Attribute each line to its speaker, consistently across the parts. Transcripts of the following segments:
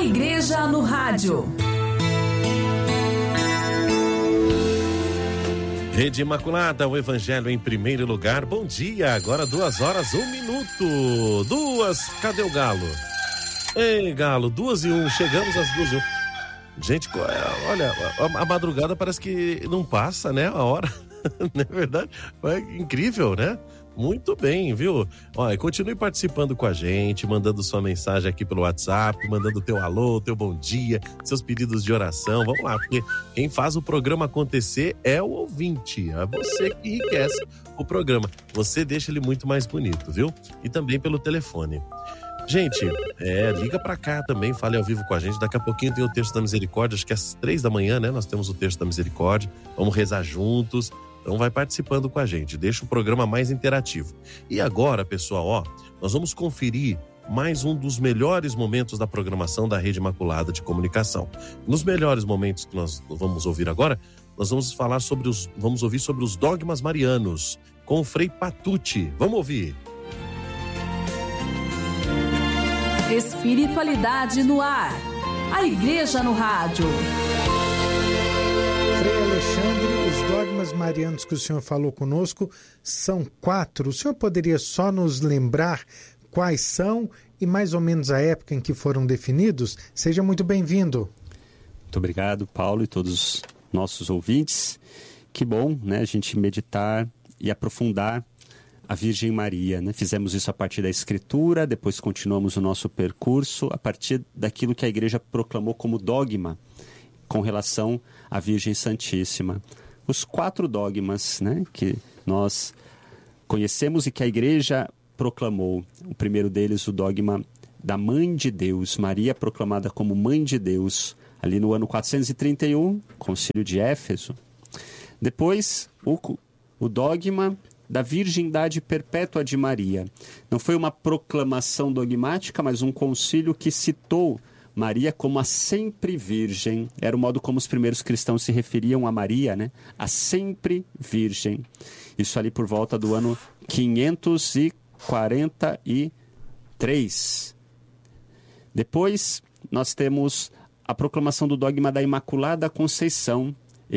Speaker 1: A Igreja no Rádio.
Speaker 2: Rede Imaculada, o Evangelho em primeiro lugar. Bom dia, agora 2h01. Cadê o Galo? Ei, Galo, 2h01, chegamos às 2h01. Gente, olha, a madrugada parece que não passa, né, a hora, não é verdade? É incrível, né? Muito bem, viu? Olha, continue participando com a gente, mandando sua mensagem aqui pelo WhatsApp, mandando teu alô, teu bom dia, seus pedidos de oração. Vamos lá, porque quem faz o programa acontecer é o ouvinte, é você que enriquece o programa. Você deixa ele muito mais bonito, viu? E também pelo telefone. Gente, liga pra cá também, fale ao vivo com a gente. Daqui a pouquinho tem o Terço da Misericórdia, acho que às 3h, né? Nós temos o Terço da Misericórdia, vamos rezar juntos. Então vai participando com a gente, deixa o programa mais interativo. E agora, pessoal, nós vamos conferir mais um dos melhores momentos da programação da Rede Imaculada de Comunicação. Nos melhores momentos que nós vamos ouvir agora, nós vamos ouvir sobre os dogmas marianos com o Frei Patucci. Vamos ouvir.
Speaker 1: Espiritualidade no ar. A Igreja no Rádio.
Speaker 3: Frei Alexandre, os dogmas marianos que o senhor falou conosco são 4. O senhor poderia só nos lembrar quais são e mais ou menos a época em que foram definidos? Seja muito bem-vindo.
Speaker 4: Muito obrigado, Paulo, e todos os nossos ouvintes. Que bom, né, a gente meditar e aprofundar a Virgem Maria, né? Fizemos isso a partir da Escritura, depois continuamos o nosso percurso a partir daquilo que a Igreja proclamou como dogma com relação à Virgem Santíssima. Os 4 dogmas, né, que nós conhecemos e que a Igreja proclamou. O primeiro deles, o dogma da Mãe de Deus, Maria proclamada como Mãe de Deus, ali no ano 431, Concílio de Éfeso. Depois, o dogma da virgindade perpétua de Maria. Não foi uma proclamação dogmática, mas um concílio que citou Maria como a sempre virgem. Era o modo como os primeiros cristãos se referiam a Maria, né? A sempre virgem. Isso ali por volta do ano 543. Depois, nós temos a proclamação do dogma da Imaculada Conceição. Em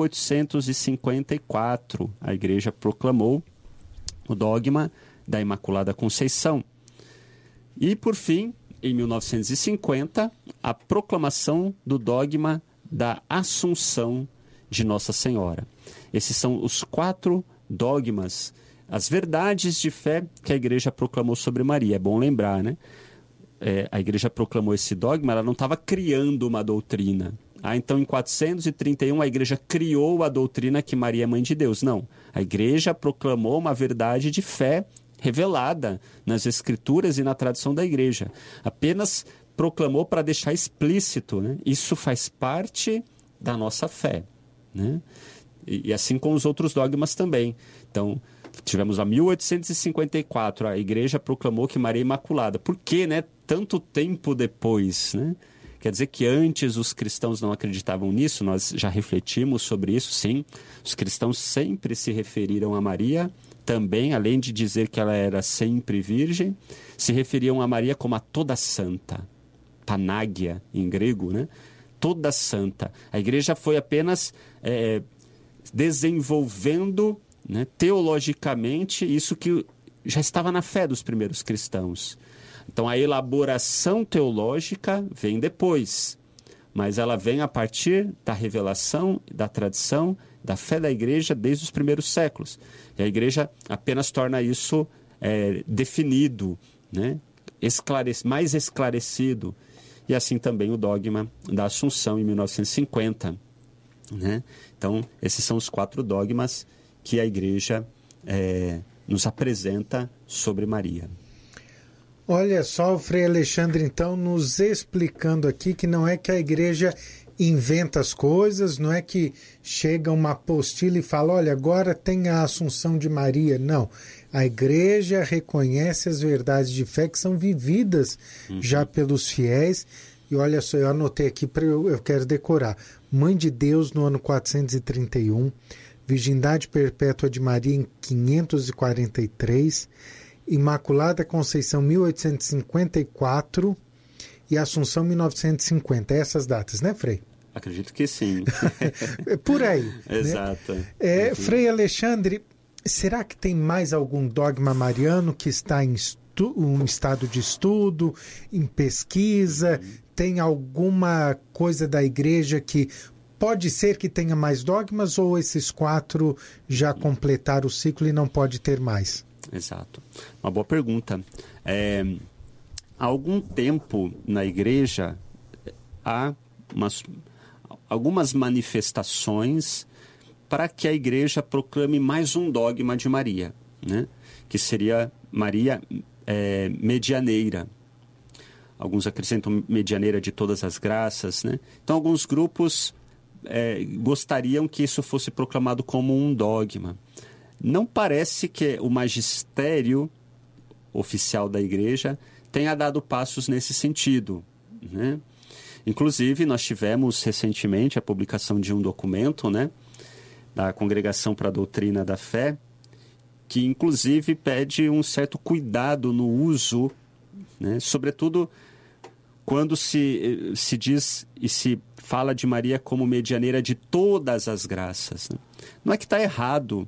Speaker 4: 1854, a Igreja proclamou o dogma da Imaculada Conceição. E, por fim, em 1950, a proclamação do dogma da Assunção de Nossa Senhora. Esses são os 4 dogmas, as verdades de fé que a Igreja proclamou sobre Maria. É bom lembrar, né? A Igreja proclamou esse dogma, ela não estava criando uma doutrina. Então, em 431, a Igreja criou a doutrina que Maria é Mãe de Deus. Não, a Igreja proclamou uma verdade de fé revelada nas Escrituras e na tradição da Igreja. Apenas proclamou para deixar explícito, né? Isso faz parte da nossa fé, né? E assim com os outros dogmas também. Então, tivemos a 1854, a Igreja proclamou que Maria é Imaculada. Por que, né? Tanto tempo depois, né? Quer dizer que antes os cristãos não acreditavam nisso? Nós já refletimos sobre isso, sim. Os cristãos sempre se referiram a Maria, também, além de dizer que ela era sempre virgem, se referiam a Maria como a toda santa. Panágia, em grego, né? Toda santa. A Igreja foi apenas desenvolvendo, né, teologicamente isso que já estava na fé dos primeiros cristãos. Então, a elaboração teológica vem depois, mas ela vem a partir da revelação, da tradição, da fé da Igreja desde os primeiros séculos. E a Igreja apenas torna isso definido, né? Mais esclarecido. E assim também o dogma da Assunção, em 1950. Né? Então, esses são os 4 dogmas que a Igreja nos apresenta sobre Maria.
Speaker 3: Olha só o Frei Alexandre, então, nos explicando aqui que não é que a Igreja inventa as coisas, não é que chega uma apostila e fala, olha, agora tem a Assunção de Maria. Não, a Igreja reconhece as verdades de fé que são vividas já pelos fiéis. E olha só, eu anotei aqui, eu quero decorar. Mãe de Deus no ano 431, Virgindade Perpétua de Maria em 543, Imaculada Conceição 1854 e Assunção 1950. Essas datas, né, Frei?
Speaker 4: Acredito que sim.
Speaker 3: Por aí.
Speaker 4: Exato.
Speaker 3: Né? Frei Alexandre, será que tem mais algum dogma mariano que está em um estado de estudo, em pesquisa? Tem alguma coisa da igreja que pode ser que tenha mais dogmas, ou esses 4 já completaram o ciclo e não pode ter mais?
Speaker 4: Exato. Uma boa pergunta. Há algum tempo na igreja há algumas manifestações para que a igreja proclame mais um dogma de Maria, né? Que seria Maria medianeira. Alguns acrescentam medianeira de todas as graças, né? Então, alguns grupos gostariam que isso fosse proclamado como um dogma. Não parece que o magistério oficial da igreja tenha dado passos nesse sentido, né? Inclusive, nós tivemos recentemente a publicação de um documento, né, da Congregação para a Doutrina da Fé, que inclusive pede um certo cuidado no uso, né, sobretudo quando se diz e se fala de Maria como medianeira de todas as graças, né? Não é que está errado.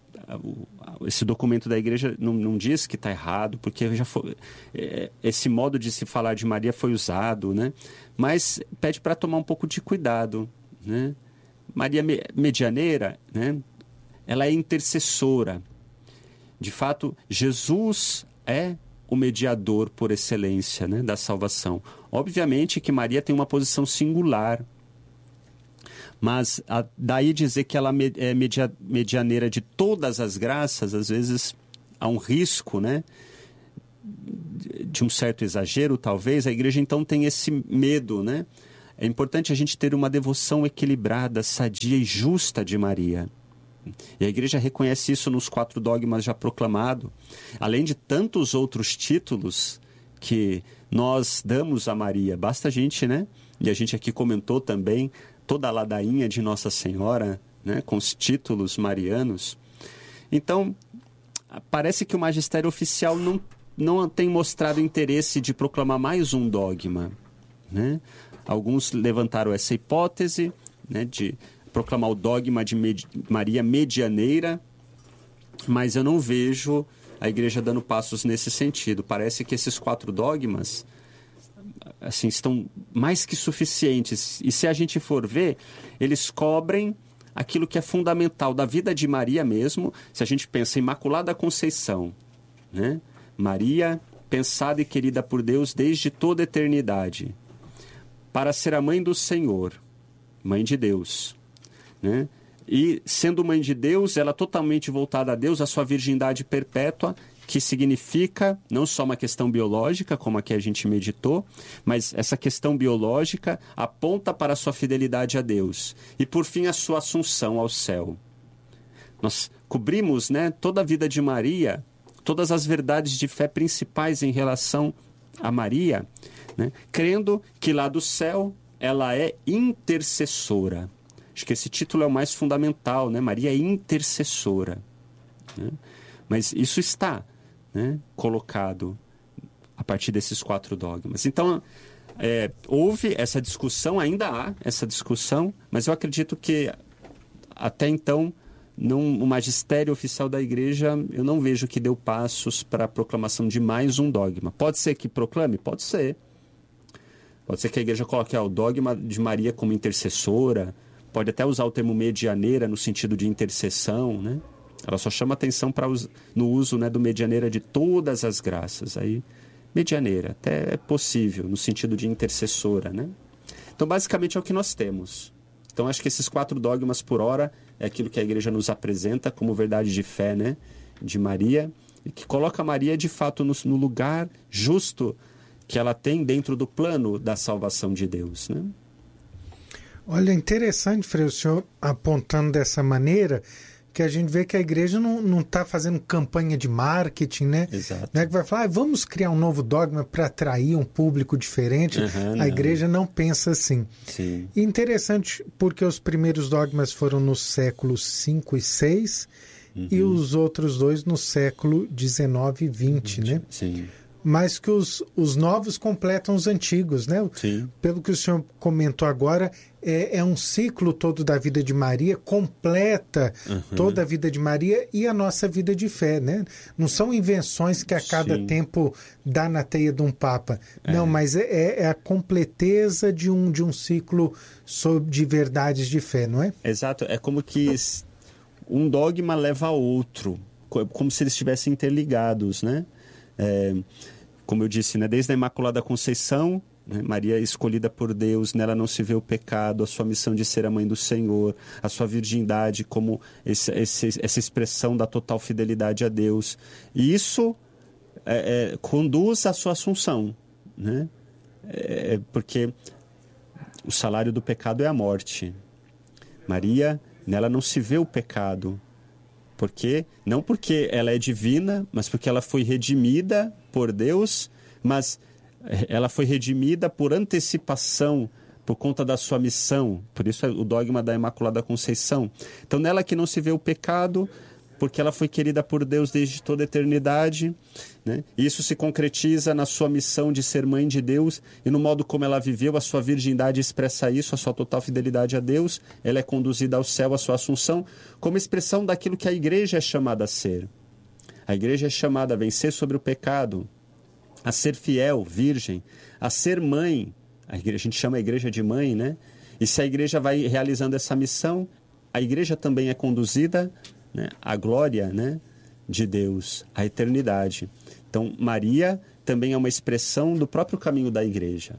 Speaker 4: Esse documento da igreja não diz que está errado, porque já foi, esse modo de se falar de Maria foi usado, né? Mas pede para tomar um pouco de cuidado, né? Maria medianeira, né? Ela é intercessora. De fato, Jesus é o mediador por excelência, né, da salvação. Obviamente que Maria tem uma posição singular, mas daí dizer que ela é medianeira de todas as graças, às vezes há um risco, né, de um certo exagero, talvez. A igreja, então, tem esse medo, né? É importante a gente ter uma devoção equilibrada, sadia e justa de Maria. E a igreja reconhece isso nos 4 dogmas já proclamados, além de tantos outros títulos que nós damos a Maria. Basta a gente, né? E a gente aqui comentou também toda a ladainha de Nossa Senhora, né, com os títulos marianos. Então, parece que o magistério oficial não tem mostrado interesse de proclamar mais um dogma, né? Alguns levantaram essa hipótese, né, de proclamar o dogma de Maria medianeira, mas eu não vejo a igreja dando passos nesse sentido. Parece que esses 4 dogmas assim, estão mais que suficientes. E se a gente for ver, eles cobrem aquilo que é fundamental da vida de Maria mesmo. Se a gente pensa em Imaculada Conceição, né? Maria, pensada e querida por Deus desde toda a eternidade, para ser a mãe do Senhor, mãe de Deus, né? E sendo mãe de Deus, ela totalmente voltada a Deus, a sua virgindade perpétua, que significa não só uma questão biológica, como a que a gente meditou, mas essa questão biológica aponta para a sua fidelidade a Deus. E, por fim, a sua assunção ao céu. Nós cobrimos, né, toda a vida de Maria, todas as verdades de fé principais em relação a Maria, né, crendo que lá do céu ela é intercessora. Acho que esse título é o mais fundamental, né? Maria é intercessora, né? Mas isso está, né, colocado a partir desses 4 dogmas. Então, houve essa discussão, ainda há essa discussão, mas eu acredito que até então o magistério oficial da igreja, eu não vejo que deu passos para a proclamação de mais um dogma. Pode ser que proclame? Pode ser. Pode ser que a igreja coloque o dogma de Maria como intercessora, pode até usar o termo medianeira no sentido de intercessão, né? Ela só chama atenção no uso, né, do medianeira de todas as graças. Aí, medianeira, até é possível, no sentido de intercessora, né? Então, basicamente, é o que nós temos. Então, acho que esses 4 dogmas por hora é aquilo que a igreja nos apresenta como verdade de fé, né, de Maria, e que coloca Maria, de fato, no lugar justo que ela tem dentro do plano da salvação de Deus, né?
Speaker 3: Olha, interessante, Frei, o senhor apontando dessa maneira, que a gente vê que a igreja não está fazendo campanha de marketing, né?
Speaker 4: Exato.
Speaker 3: Não é que vai falar, vamos criar um novo dogma para atrair um público diferente. A igreja não pensa assim.
Speaker 4: Sim.
Speaker 3: E interessante porque os primeiros dogmas foram nos séculos 5 e 6 e os outros 2 no século 19 e 20, né?
Speaker 4: Sim.
Speaker 3: mas que os novos completam os antigos, né?
Speaker 4: Sim.
Speaker 3: Pelo que o senhor comentou agora, é um ciclo todo da vida de Maria, completa toda a vida de Maria e a nossa vida de fé, né? Não são invenções que a cada tempo dá na teia de um papa. Não, mas é a completeza de um ciclo de verdades de fé, não é?
Speaker 4: Exato, é como que um dogma leva a outro, como se eles estivessem interligados, né? Como eu disse, né? Desde a Imaculada Conceição, né? Maria escolhida por Deus, nela não se vê o pecado, a sua missão de ser a mãe do Senhor, a sua virgindade como essa expressão da total fidelidade a Deus. E isso conduz à sua assunção, né? Porque o salário do pecado é a morte. Maria, nela não se vê o pecado. Não porque ela é divina, mas porque ela foi redimida por Deus, mas ela foi redimida por antecipação, por conta da sua missão. Por isso é o dogma da Imaculada Conceição. Então, nela que não se vê o pecado, porque ela foi querida por Deus desde toda a eternidade, né? Isso se concretiza na sua missão de ser mãe de Deus e no modo como ela viveu. A sua virgindade expressa isso, a sua total fidelidade a Deus. Ela é conduzida ao céu, a sua assunção, como expressão daquilo que a igreja é chamada a ser. A igreja é chamada a vencer sobre o pecado, a ser fiel, virgem, a ser mãe. A gente chama a igreja de mãe, né? E se a igreja vai realizando essa missão, a igreja também é conduzida, né, à glória, né, de Deus, à eternidade. Então, Maria também é uma expressão do próprio caminho da igreja.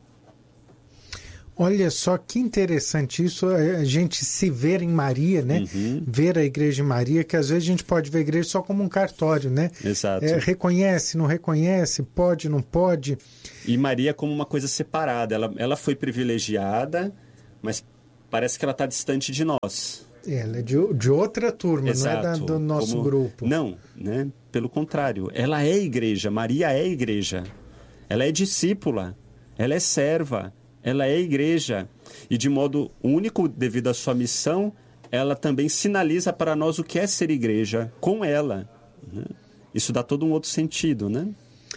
Speaker 3: Olha só que interessante isso, a gente se ver em Maria, né? Ver a igreja em Maria, que às vezes a gente pode ver a igreja só como um cartório, né?
Speaker 4: Exato.
Speaker 3: Reconhece, não reconhece, pode, não pode.
Speaker 4: E Maria como uma coisa separada. Ela foi privilegiada, mas parece que ela está distante de nós.
Speaker 3: Ela é de outra turma,
Speaker 4: Exato.
Speaker 3: Não é do nosso grupo.
Speaker 4: Não, né? Pelo contrário. Ela é igreja, Maria é igreja. Ela é discípula, ela é serva, ela é igreja. E de modo único, devido à sua missão, ela também sinaliza para nós o que é ser igreja com ela, né? Isso dá todo um outro sentido, né?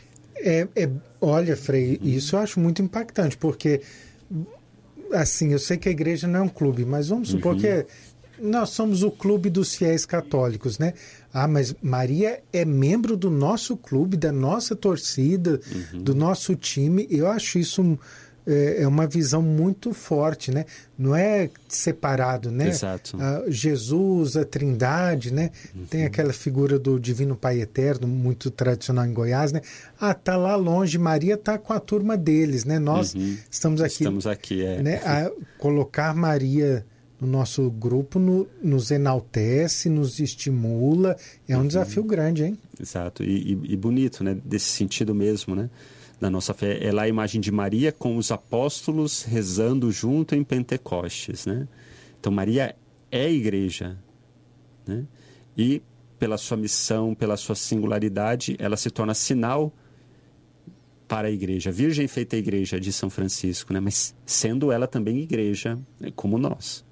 Speaker 3: Olha, Frei, isso eu acho muito impactante, porque, assim, eu sei que a igreja não é um clube, mas vamos supor que nós somos o clube dos fiéis católicos, né? Mas Maria é membro do nosso clube, da nossa torcida, do nosso time. Eu acho isso uma visão muito forte, né? Não é separado, né?
Speaker 4: Exato.
Speaker 3: Jesus, a Trindade, né? Tem aquela figura do Divino Pai Eterno, muito tradicional em Goiás, né? Tá lá longe, Maria tá com a turma deles, né? Nós estamos aqui, né? Colocar Maria no nosso grupo nos enaltece, nos estimula, é um desafio grande, hein?
Speaker 4: Exato, e bonito, né? Desse sentido mesmo, né? Da nossa fé, é lá a imagem de Maria com os apóstolos rezando junto em Pentecostes, né? Então Maria é igreja, né? E pela sua missão, pela sua singularidade, ela se torna sinal para a igreja, virgem feita igreja de São Francisco, né? Mas sendo ela também igreja, né? Como nós.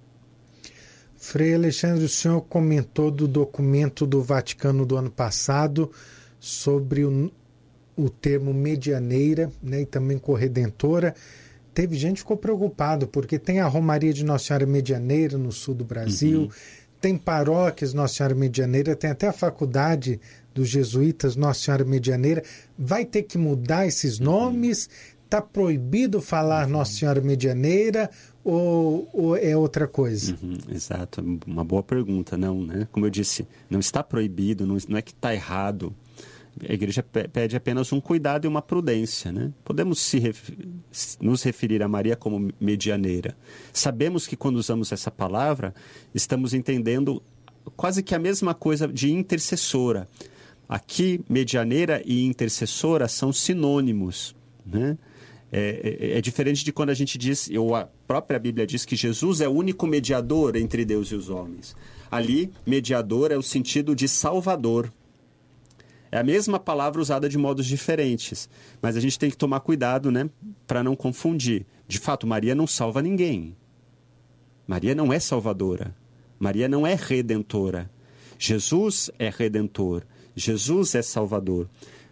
Speaker 3: Frei Alexandre, o senhor comentou do documento do Vaticano do ano passado sobre o termo medianeira, né, e também corredentora. Teve gente que ficou preocupado, porque tem a Romaria de Nossa Senhora Medianeira no sul do Brasil, tem paróquias Nossa Senhora Medianeira, tem até a faculdade dos jesuítas Nossa Senhora Medianeira. Vai ter que mudar esses nomes? Está proibido falar Nossa Senhora Medianeira ou é outra coisa?
Speaker 4: Exato, uma boa pergunta. Não, né? Como eu disse, não está proibido, não é que está errado. A igreja pede apenas um cuidado e uma prudência, né? Podemos nos referir a Maria como medianeira. Sabemos que quando usamos essa palavra, estamos entendendo quase que a mesma coisa de intercessora. Aqui, medianeira e intercessora são sinônimos, né? É diferente de quando a gente diz, ou a própria Bíblia diz que Jesus é o único mediador entre Deus e os homens. Ali, mediador é o sentido de salvador. É a mesma palavra usada de modos diferentes, mas a gente tem que tomar cuidado, né, para não confundir. De fato, Maria não salva ninguém. Maria não é salvadora. Maria não é redentora. Jesus é redentor. Jesus é salvador.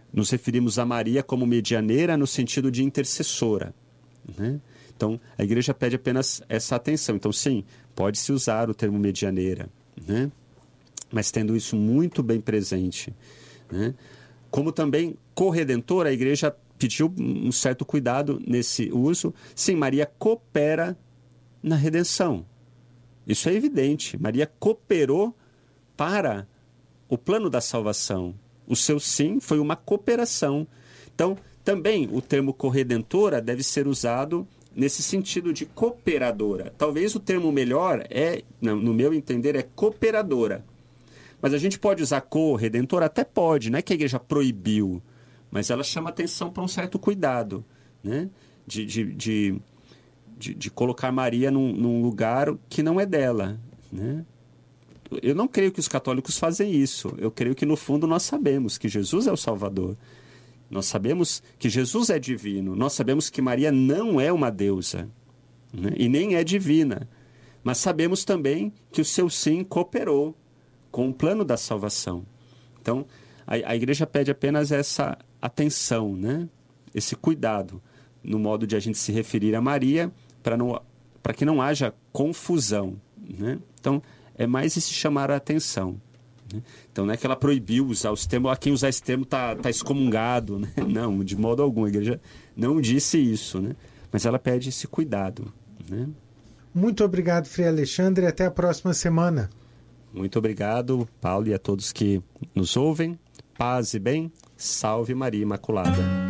Speaker 4: nos referimos a Maria como medianeira no sentido de intercessora, né? Então, a igreja pede apenas essa atenção. Então, sim, pode-se usar o termo medianeira, né? Mas tendo isso muito bem presente, né? Como também corredentora, a igreja pediu um certo cuidado nesse uso. Sim, Maria coopera na redenção. Isso é evidente. Maria cooperou para o plano da salvação. O seu sim foi uma cooperação. Então, também o termo corredentora deve ser usado nesse sentido de cooperadora. Talvez o termo melhor no meu entender, é cooperadora. Mas a gente pode usar corredentora? Até pode, não é que a igreja proibiu, mas ela chama atenção para um certo cuidado, né? De colocar Maria num lugar que não é dela, né? Eu não creio que os católicos fazem isso. Eu creio que, no fundo, nós sabemos que Jesus é o Salvador. Nós sabemos que Jesus é divino. Nós sabemos que Maria não é uma deusa, né? E nem é divina. Mas sabemos também que o seu sim cooperou com o plano da salvação. Então, a igreja pede apenas essa atenção, né? Esse cuidado no modo de a gente se referir a Maria, para que não haja confusão, né? Então, é mais esse chamar a atenção, né? Então, não é que ela proibiu usar os termos, quem usar esse termo está excomungado, né? Não, de modo algum, a igreja não disse isso, né? Mas ela pede esse cuidado, né?
Speaker 3: Muito obrigado, Frei Alexandre, e até a próxima semana.
Speaker 4: Muito obrigado, Paulo, e a todos que nos ouvem. Paz e bem. Salve Maria Imaculada.